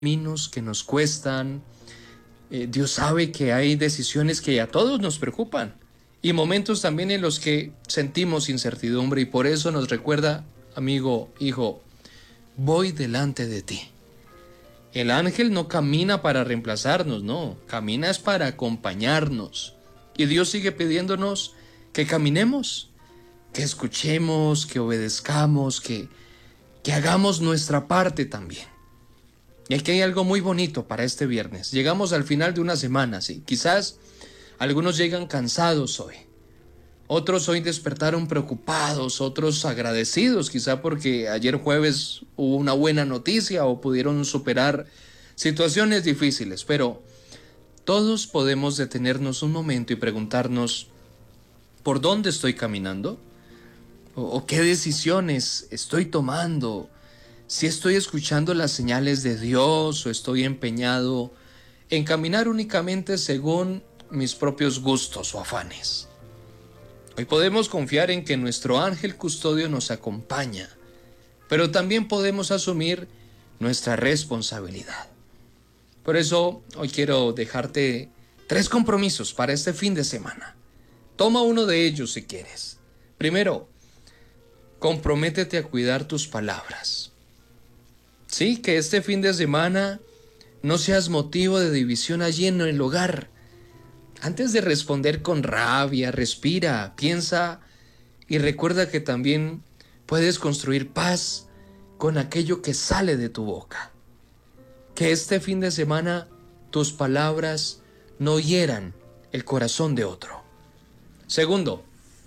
caminos que nos cuestan. Dios sabe que hay decisiones que a todos nos preocupan y momentos también en los que sentimos incertidumbre, y por eso nos recuerda, amigo, hijo, voy delante de ti. El ángel no camina para reemplazarnos, no, camina es para acompañarnos. Y Dios sigue pidiéndonos que caminemos, que escuchemos, que obedezcamos, que hagamos nuestra parte también. Y aquí hay algo muy bonito para este viernes. Llegamos al final de una semana, sí. Quizás algunos llegan cansados hoy. Otros hoy despertaron preocupados, otros agradecidos, quizá porque ayer jueves hubo una buena noticia o pudieron superar situaciones difíciles. Pero todos podemos detenernos un momento y preguntarnos, ¿por dónde estoy caminando? ¿O qué decisiones estoy tomando? Si estoy escuchando las señales de Dios o estoy empeñado en caminar únicamente según mis propios gustos o afanes. Hoy podemos confiar en que nuestro ángel custodio nos acompaña, pero también podemos asumir nuestra responsabilidad. Por eso hoy quiero dejarte 3 compromisos para este fin de semana. Toma uno de ellos si quieres. Primero, comprométete a cuidar tus palabras. Sí, que este fin de semana no seas motivo de división allí en el hogar. Antes de responder con rabia, respira, piensa y recuerda que también puedes construir paz con aquello que sale de tu boca. Que este fin de semana tus palabras no hieran el corazón de otro. Segundo,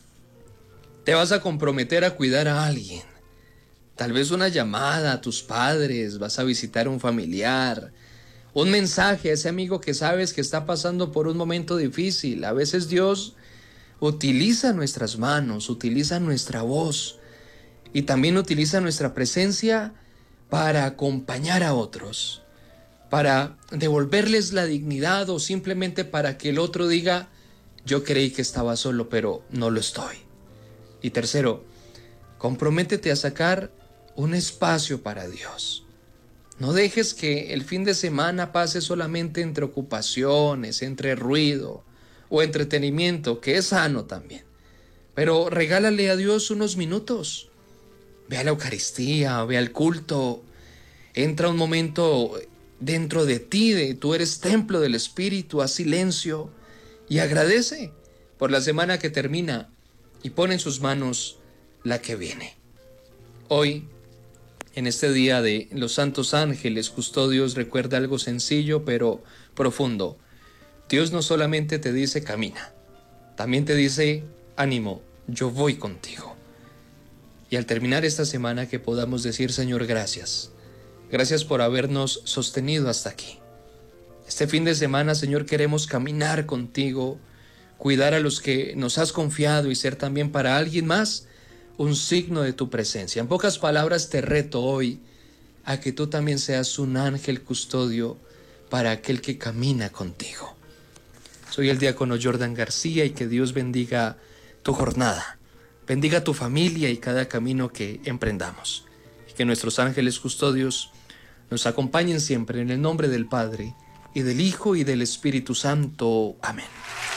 te vas a comprometer a cuidar a alguien. Tal vez una llamada a tus padres, vas a visitar a un familiar, un mensaje a ese amigo que sabes que está pasando por un momento difícil. A veces Dios utiliza nuestras manos, utiliza nuestra voz y también utiliza nuestra presencia para acompañar a otros, para devolverles la dignidad o simplemente para que el otro diga, yo creí que estaba solo, pero no lo estoy. Y tercero, comprométete a sacar un espacio para Dios. No dejes que el fin de semana pase solamente entre ocupaciones, entre ruido o entretenimiento, que es sano también. Pero regálale a Dios unos minutos. Ve a la Eucaristía, ve al culto. Entra un momento dentro de ti, tú eres templo del Espíritu, haz silencio y agradece por la semana que termina y pon en sus manos la que viene. Hoy, en este día de los santos ángeles custodios, recuerda algo sencillo pero profundo. Dios no solamente te dice camina, también te dice ánimo, yo voy contigo. Y al terminar esta semana que podamos decir, Señor, gracias. Gracias por habernos sostenido hasta aquí. Este fin de semana, Señor, queremos caminar contigo, cuidar a los que nos has confiado y ser también para alguien más un signo de tu presencia. En pocas palabras, te reto hoy a que tú también seas un ángel custodio para aquel que camina contigo. Soy el diácono Jordan García y que Dios bendiga tu jornada, bendiga tu familia y cada camino que emprendamos. Y que nuestros ángeles custodios nos acompañen siempre en el nombre del Padre, y del Hijo, y del Espíritu Santo. Amén.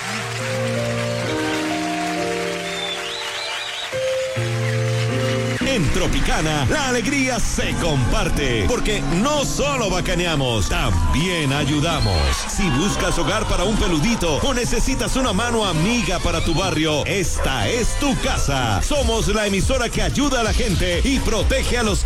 En Tropicana, la alegría se comparte, porque no solo bacaneamos, también ayudamos. Si buscas hogar para un peludito o necesitas una mano amiga para tu barrio, esta es tu casa. Somos la emisora que ayuda a la gente y protege a los